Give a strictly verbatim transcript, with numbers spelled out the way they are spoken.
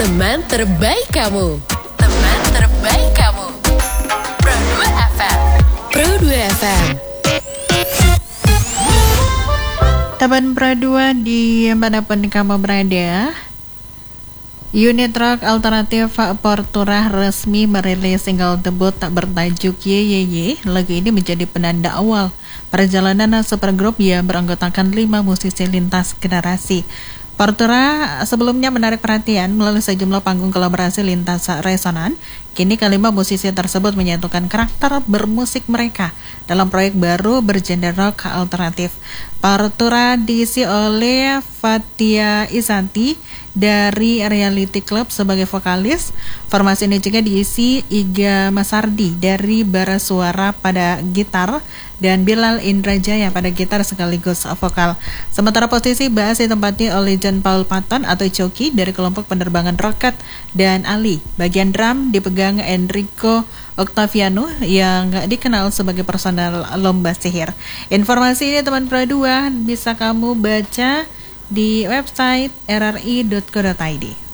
Teman terbaik kamu. Teman terbaik kamu. Pro dua F M. Pro dua F M. Teman Pro dua di manapun kamu berada, unit rock alternatif Portura resmi merilis single debut tak bertajuk Ye Ye Ye. Lagu ini menjadi penanda awal perjalanan supergroup yang beranggotakan lima musisi lintas generasi. Portura sebelumnya menarik perhatian melalui sejumlah panggung kolaborasi lintas resonan. Kini kelima musisi tersebut menyatukan karakter bermusik mereka dalam proyek baru bergenre rock alternatif. Portura diisi oleh Fatia Isanti dari Reality Club sebagai vokalis. Formasi ini juga diisi Iga Masardi dari bara suara pada gitar dan Bilal Indrajaya pada gitar sekaligus vokal. Sementara posisi bass ditempati oleh John Paul Patton atau Coki dari kelompok penerbangan Rocket dan Ali. Bagian drum dipegang Enrico Octaviano yang dikenal sebagai personel lomba sihir. Informasi ini teman Pro dua bisa kamu baca di website r r i dot co dot i d.